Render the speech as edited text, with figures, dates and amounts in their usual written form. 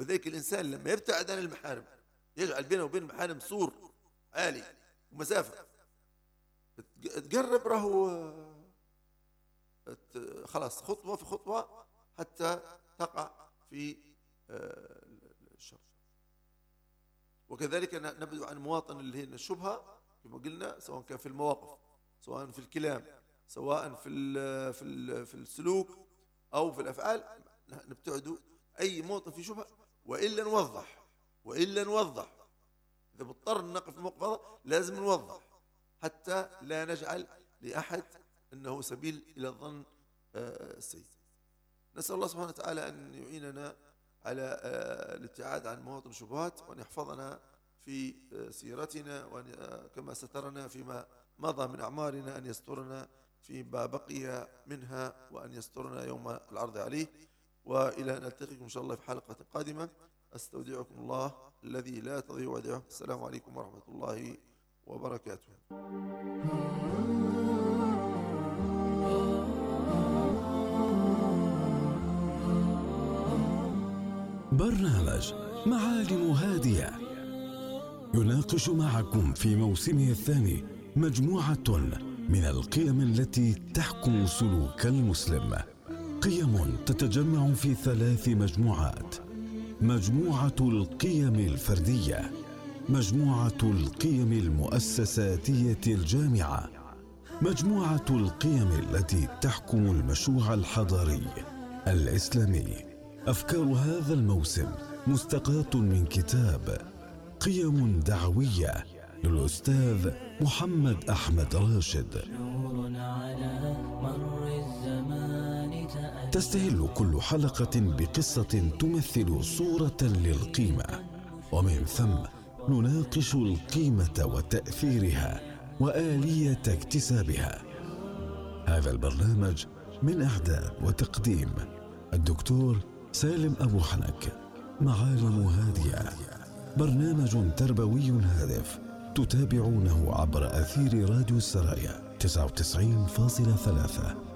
وذلك الإنسان لما يبتعد عن المحارم يجعل بينه وبين المحارم سور عالي ومسافة، تقرب راهو خلاص خطوة في خطوة حتى تقع في الشر. وكذلك نبعد عن مواطن اللي هي الشبهة كما قلنا، سواء كان في المواقف، سواء في الكلام، سواء في السلوك أو في الأفعال، نبتعد أي موطن في شبهة، وإلا نوضح إذا مضطر نقف في الموقف هذا لازم نوضح حتى لا نجعل لأحد أنه سبيل إلى الظن السيء. نسأل الله سبحانه وتعالى أن يعيننا على الابتعاد عن مواطن الشبهات، وأن يحفظنا في سيرتنا، وأن كما سترنا فيما مضى من أعمارنا أن يسترنا فيما بقي منها، وأن يسترنا يوم العرض عليه. وإلى أن نلتقيكم إن شاء الله في حلقة قادمة، أستودعكم الله الذي لا تضيع ودائعه. السلام عليكم ورحمة الله وبركاته. برنامج معالم هادية يناقش معكم في موسمه الثاني مجموعة من القيم التي تحكم سلوك المسلم، قيم تتجمع في 3 مجموعات: مجموعة القيم الفردية، مجموعة القيم المؤسساتية الجامعة، مجموعة القيم التي تحكم المشروع الحضاري الإسلامي. أفكار هذا الموسم مستقاة من كتاب قيم دعوية للأستاذ محمد أحمد راشد. تستهل كل حلقة بقصة تمثل صورة للقيمة، ومن ثم نناقش القيمة وتأثيرها وآلية اكتسابها. هذا البرنامج من إعداد وتقديم الدكتور سالم أبو حنك. معالم هادية، برنامج تربوي هادف تتابعونه عبر أثير راديو السرايا 99.3.